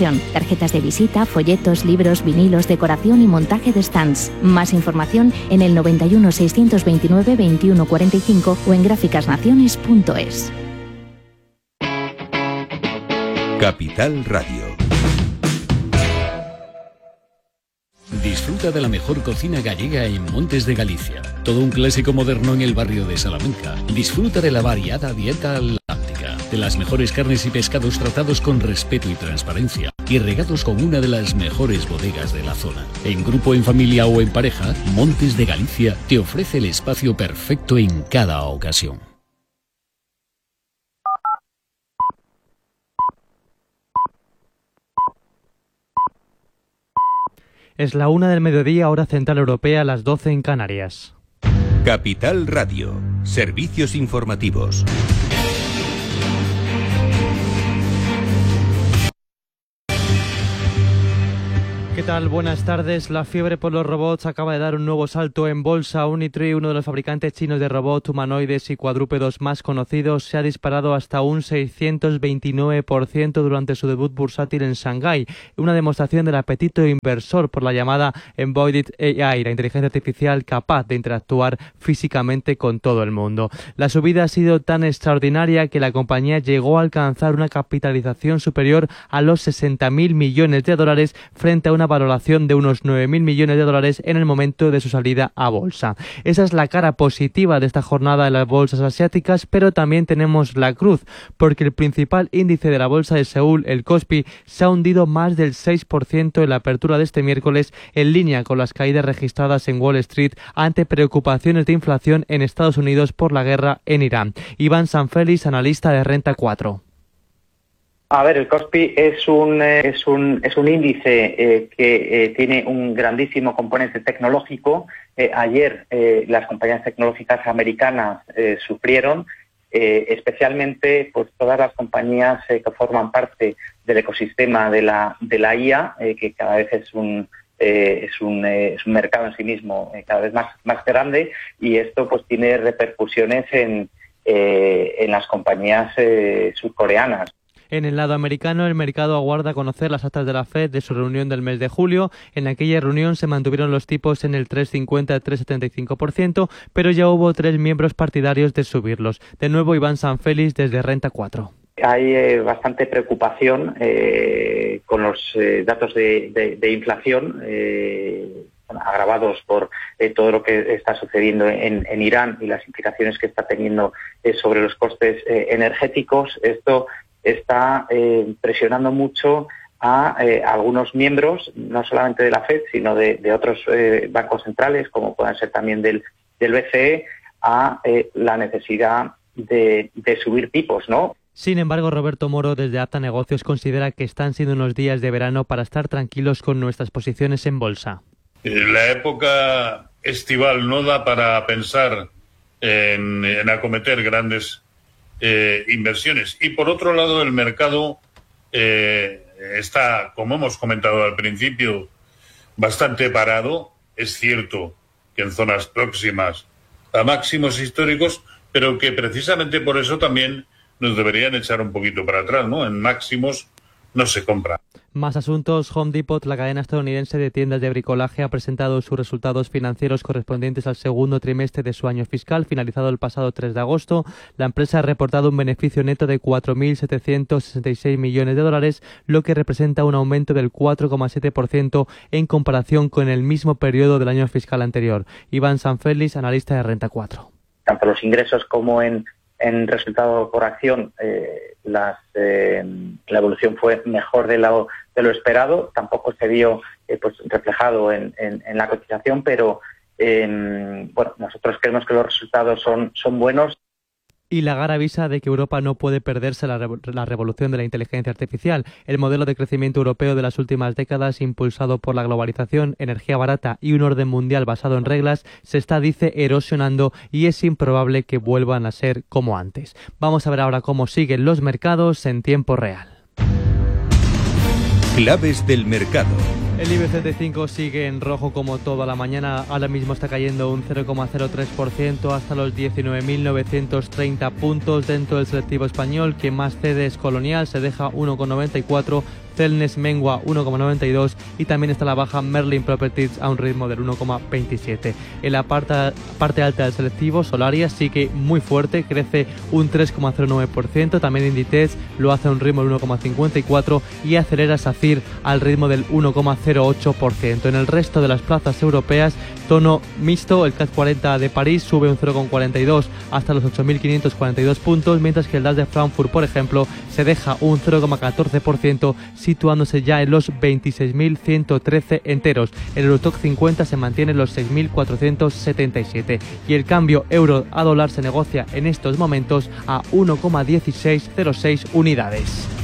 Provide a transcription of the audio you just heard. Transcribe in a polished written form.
inversión. Tarjetas de visita, folletos, libros, vinilos, decoración y montaje de stands. Más información en el 91 629 21 45 o en gráficasnaciones.es. Capital Radio. Disfruta de la mejor cocina gallega en Montes de Galicia. Todo un clásico moderno en el barrio de Salamanca. Disfruta de la variada dieta atlántica, de las mejores carnes y pescados tratados con respeto y transparencia y regados con una de las mejores bodegas de la zona. En grupo, en familia o en pareja, Montes de Galicia te ofrece el espacio perfecto en cada ocasión. Es la 1 del mediodía, hora central europea, las 12 en Canarias. Capital Radio. Servicios informativos. ¿Qué tal? Buenas tardes. La fiebre por los robots acaba de dar un nuevo salto en bolsa. Unitree, uno de los fabricantes chinos de robots humanoides y cuadrúpedos más conocidos, se ha disparado hasta un 629% durante su debut bursátil en Shanghái. Una demostración del apetito inversor por la llamada Embodied AI, la inteligencia artificial capaz de interactuar físicamente con todo el mundo. La subida ha sido tan extraordinaria que la compañía llegó a alcanzar una capitalización superior a los 60.000 millones de dólares frente a una valoración de unos 9.000 millones de dólares en el momento de su salida a bolsa. Esa es la cara positiva de esta jornada en las bolsas asiáticas, pero también tenemos la cruz, porque el principal índice de la bolsa de Seúl, el Kospi, se ha hundido más del 6% en la apertura de este miércoles, en línea con las caídas registradas en Wall Street ante preocupaciones de inflación en Estados Unidos por la guerra en Irán. Iván Sanfélix, analista de Renta 4. A ver, el Kospi es un índice que tiene un grandísimo componente tecnológico. Ayer las compañías tecnológicas americanas sufrieron, especialmente pues todas las compañías que forman parte del ecosistema de la IA, que cada vez es un mercado en sí mismo cada vez más grande, y esto pues tiene repercusiones en las compañías surcoreanas. En el lado americano, el mercado aguarda conocer las actas de la Fed de su reunión del mes de julio. En aquella reunión se mantuvieron los tipos en el 3,50-3,75%, pero ya hubo 3 miembros partidarios de subirlos. De nuevo, Iván Sanfélix desde Renta 4. Hay bastante preocupación con los datos de inflación, agravados por todo lo que está sucediendo en Irán y las implicaciones que está teniendo sobre los costes energéticos. Esto está presionando mucho a algunos miembros, no solamente de la Fed, sino de otros bancos centrales, como puedan ser también del BCE, a la necesidad de subir tipos, ¿no? Sin embargo, Roberto Moro, desde Apta Negocios, considera que están siendo unos días de verano para estar tranquilos con nuestras posiciones en bolsa. La época estival no da para pensar en acometer grandes inversiones. Y por otro lado, el mercado está, como hemos comentado al principio, bastante parado. Es cierto que en zonas próximas a máximos históricos, pero que precisamente por eso también nos deberían echar un poquito para atrás, ¿no? En máximos no se compra. Más asuntos. Home Depot, la cadena estadounidense de tiendas de bricolaje, ha presentado sus resultados financieros correspondientes al segundo trimestre de su año fiscal, finalizado el pasado 3 de agosto. La empresa ha reportado un beneficio neto de 4.766 millones de dólares, lo que representa un aumento del 4,7% en comparación con el mismo periodo del año fiscal anterior. Iván Sanfélix, analista de Renta 4. Tanto los ingresos como en resultado por acción, la evolución fue mejor de lo esperado. Tampoco se vio reflejado en la cotización, pero nosotros creemos que los resultados son buenos. Y Lagarde avisa de que Europa no puede perderse la revolución de la inteligencia artificial. El modelo de crecimiento europeo de las últimas décadas, impulsado por la globalización, energía barata y un orden mundial basado en reglas, se está, dice, erosionando y es improbable que vuelvan a ser como antes. Vamos a ver ahora cómo siguen los mercados en tiempo real. Claves del mercado. El IBEX 35 sigue en rojo como toda la mañana. Ahora mismo está cayendo un 0,03% hasta los 19.930 puntos. Dentro del selectivo español, que más cede es Colonial, se deja 1,94 Celnes mengua 1,92 y también está la baja Merlin Properties a un ritmo del 1,27. En la parte alta del selectivo, Solaria sigue muy fuerte, crece un 3,09%, también Inditex lo hace a un ritmo del 1,54 y acelera SACIR al ritmo del 1,08%. En el resto de las plazas europeas, tono mixto, el CAC 40 de París sube un 0,42 hasta los 8.542 puntos, mientras que el DAX de Frankfurt, por ejemplo, se deja un 0,14%, situándose ya en los 26.113 enteros. El Eurostoxx 50 se mantiene en los 6.477 y el cambio euro a dólar se negocia en estos momentos a 1,1606 unidades.